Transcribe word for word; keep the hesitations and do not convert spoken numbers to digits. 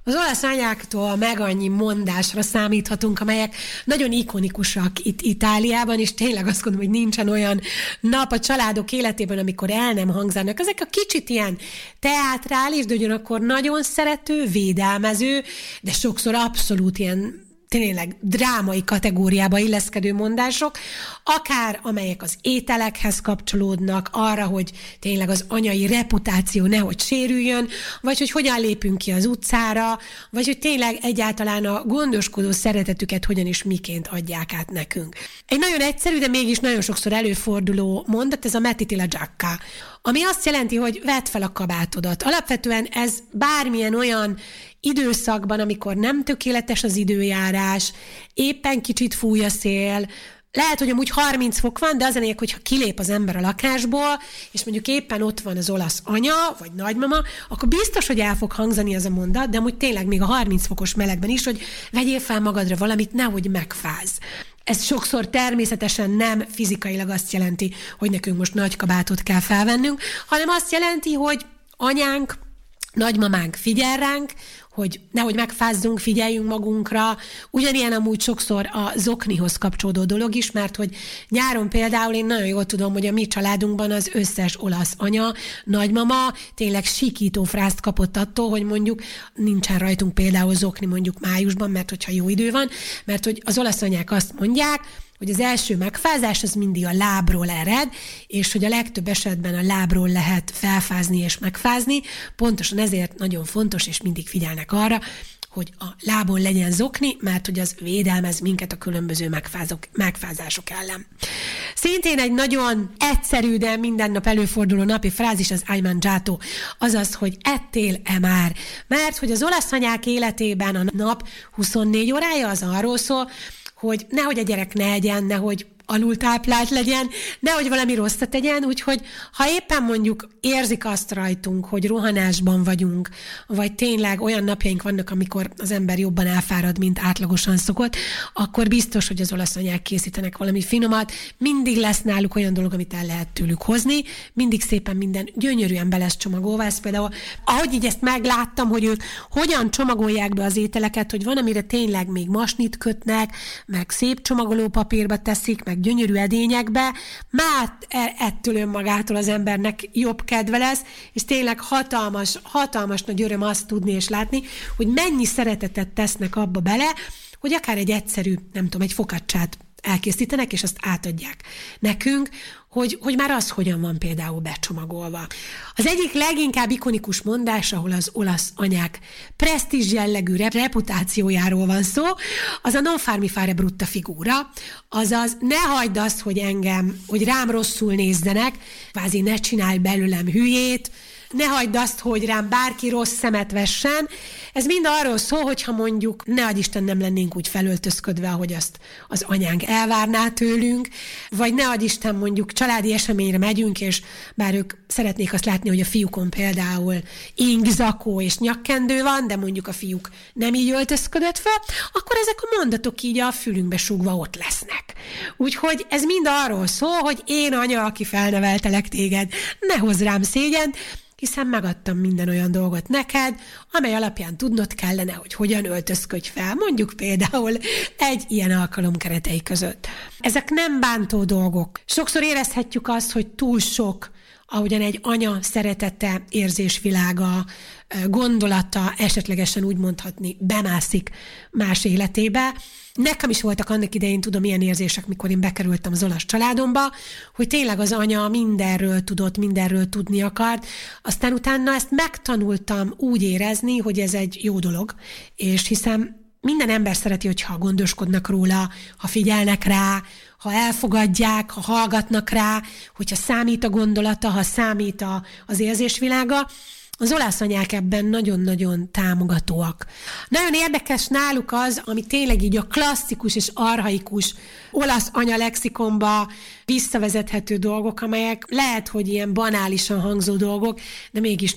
Az olasz anyáktól meg annyi mondásra számíthatunk, amelyek nagyon ikonikusak itt Itáliában, és tényleg azt gondolom, hogy nincsen olyan nap a családok életében, amikor el nem hangzanak. Ezek a kicsit ilyen teátrális, de ugyanakkor nagyon szerető, védelmező, de sokszor abszolút ilyen tényleg drámai kategóriába illeszkedő mondások, akár amelyek az ételekhez kapcsolódnak, arra, hogy tényleg az anyai reputáció nehogy sérüljön, vagy hogy hogyan lépünk ki az utcára, vagy hogy tényleg egyáltalán a gondoskodó szeretetüket hogyan és miként adják át nekünk. Egy nagyon egyszerű, de mégis nagyon sokszor előforduló mondat, ez a mettiti la giacca, ami azt jelenti, hogy vedd fel a kabátodat. Alapvetően ez bármilyen olyan időszakban, amikor nem tökéletes az időjárás, éppen kicsit fúj a szél, lehet, hogy amúgy harminc fok van, de az a lényeg, hogyha kilép az ember a lakásból, és mondjuk éppen ott van az olasz anya, vagy nagymama, akkor biztos, hogy el fog hangzani az a mondat, de amúgy tényleg még a harminc fokos melegben is, hogy vegyél fel magadra valamit, nehogy megfázz. Ez sokszor természetesen nem fizikailag azt jelenti, hogy nekünk most nagy kabátot kell felvennünk, hanem azt jelenti, hogy anyánk, nagymamánk figyel ránk, hogy nehogy megfázzunk, figyeljünk magunkra. Ugyanilyen amúgy sokszor a zoknihoz kapcsolódó dolog is, mert hogy nyáron például én nagyon jól tudom, hogy a mi családunkban az összes olasz anya, nagymama tényleg sikító frászt kapott attól, hogy mondjuk nincsen rajtunk például zokni mondjuk májusban, mert hogyha jó idő van, mert hogy az olasz anyák azt mondják, hogy az első megfázás az mindig a lábról ered, és hogy a legtöbb esetben a lábról lehet felfázni és megfázni. Pontosan ezért nagyon fontos, és mindig figyelnek arra, hogy a lábon legyen zokni, mert hogy az védelmez minket a különböző megfázok, megfázások ellen. Szintén egy nagyon egyszerű, de minden nap előforduló napi frázis az hai mangiato, azaz, hogy ettél-e már? Mert hogy az olasz anyák életében a nap huszonnégy órája az arról szól, hogy nehogy a gyerek ne egyen, nehogy alultáplált legyen, nehogy valami rosszat tegyen, úgyhogy ha éppen mondjuk érzik azt rajtunk, hogy rohanásban vagyunk, vagy tényleg olyan napjaink vannak, amikor az ember jobban elfárad, mint átlagosan szokott, akkor biztos, hogy az olasz anyák készítenek valami finomat, mindig lesz náluk olyan dolog, amit el lehet tőlük hozni, mindig szépen minden gyönyörűen be lesz csomagolva, ez például, ahogy így ezt megláttam, hogy ők hogyan csomagolják be az ételeket, hogy van, amire tényleg még masnit kötnek, meg szép csomagolópapírba teszik, meg gyönyörű edényekbe, már ettől önmagától az embernek jobb kedve lesz, és tényleg hatalmas, hatalmas nagy öröm azt tudni és látni, hogy mennyi szeretetet tesznek abba bele, hogy akár egy egyszerű, nem tudom, egy fokacsát elkészítenek, és azt átadják nekünk, hogy, hogy már az hogyan van például becsomagolva. Az egyik leginkább ikonikus mondás, ahol az olasz anyák presztízs jellegű reputációjáról van szó, az a non farmi fare brutta figura, azaz ne hagyd azt, hogy engem, hogy rám rosszul nézzenek, kvázi ne csinálj belőlem hülyét, ne hagyd azt, hogy rám bárki rossz szemet vessen. Ez mind arról szól, hogyha mondjuk ne adj Isten nem lennénk úgy felöltözködve, ahogy azt az anyánk elvárná tőlünk, vagy ne adj Isten mondjuk családi eseményre megyünk, és bár ők szeretnék azt látni, hogy a fiúkon például ing, zakó és nyakkendő van, de mondjuk a fiúk nem így öltözködött fel, akkor ezek a mondatok így a fülünkbe súgva ott lesznek. Úgyhogy ez mind arról szól, hogy én anya, aki felneveltelek téged, ne hozz rám szégyent, hiszen megadtam minden olyan dolgot neked, amely alapján tudnod kellene, hogy hogyan öltözködj fel, mondjuk például egy ilyen alkalom keretei között. Ezek nem bántó dolgok. Sokszor érezhetjük azt, hogy túl sok, ahogyan egy anya szeretete, érzésvilága, gondolata, esetlegesen úgy mondhatni, bemászik más életébe. Nekem is voltak annak idején, tudom, ilyen érzések, mikor én bekerültem az olasz családomba, hogy tényleg az anya mindenről tudott, mindenről tudni akart. Aztán utána ezt megtanultam úgy érezni, hogy ez egy jó dolog, és hiszem minden ember szereti, hogyha gondoskodnak róla, ha figyelnek rá, ha elfogadják, ha hallgatnak rá, hogyha számít a gondolata, ha számít a, az érzésvilága. Az olasz anyák ebben nagyon-nagyon támogatóak. Nagyon érdekes náluk az, ami tényleg így a klasszikus és archaikus olasz anya lexikonba visszavezethető dolgok, amelyek lehet, hogy ilyen banálisan hangzó dolgok, de mégis